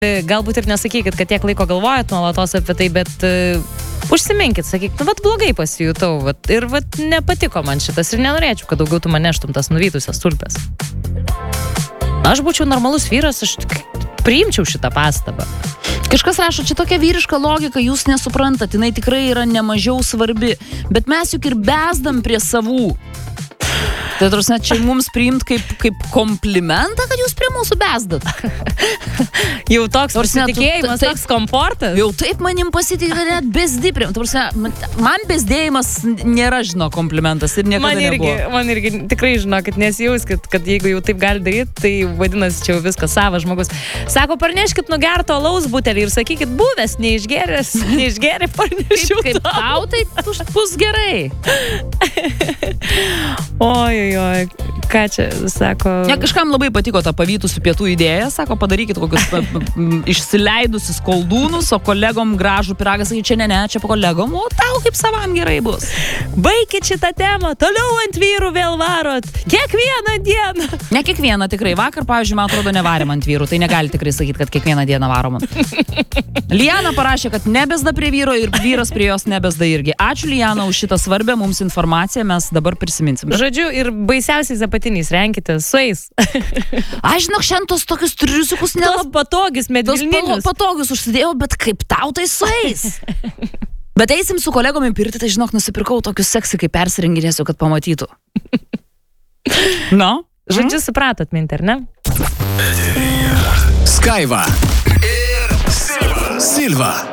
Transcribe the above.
galbūt ir nesakykit, kad tiek laiko galvojat nuolatos apie tai, bet užsiminkit, sakyk, blogai pasijutau, ir nepatiko man šitas ir nenorėčiau, kad daugiau tu man neštum tas nuvytusias tulpes. Aš būčiau normalus vyras, aš priimčiau šitą pastabą. Kažkas rašo, čia tokia vyriška logika, jūs nesuprantat, jinai tikrai yra nemažiau svarbi, bet mes juk ir bezdam prie savų. Tai tarsi čia mums priimt kaip komplimentą, kad jūs prie mūsų bezdat. Jau toks pasitikėjimas, toks komfortas. Jau taip manim pasitikė, net bezdi prie. Man bezdėjimas nėra, komplimentas ir niekada nebuvo. Man irgi tikrai žinokit, nesijauskit, kad jeigu jau taip gali daryti, tai vadinasi, čia jau viskas savas žmogus. Sako, parneškit nugerto alaus butelį ir sakykit, buvęs, neišgeri, parnešiu. Kaip tau, tai bus gerai. Oi, ką čia sako? Ne, kažkam labai patiko ta pavytusių pietų idėja, sako, padarykit kokius išsileidusius koldūnus, o kolegom gražų pyragą, sakai, čia ne, čia po kolegom, o tau kaip savam gerai bus. Baikit šitą temą, toliau ant vyrų vėl varot, kiekvieną dieną. Ne kiekvieną tikrai, vakar, pavyzdžiui, man atrodo, nevarėm ant vyrų, tai negali tikrai sakyti, kad kiekvieną dieną varom. Liana parašė, kad nebezda prie vyro ir vyras prie jos nebezda irgi. Ačiū, Liana, už šitą svarbę mums informaciją, mes dabar prisiminsim. Žodžiu, ir baisiausiai zapatiniais renkite su jais. Aš žinok, šiandien tos tokius triusiukus tos patogius medvilninius. Tos patogius užsidėjau, bet kaip tau tai su jais? Bet eisim su kolegom į pirtį, tai žinok, nusipirkau tokius seksį, kaip persirenginėsiu, kad pamatytų. No? Žodžiu, supratot mintį, ar ne? Skaiva ir Silva.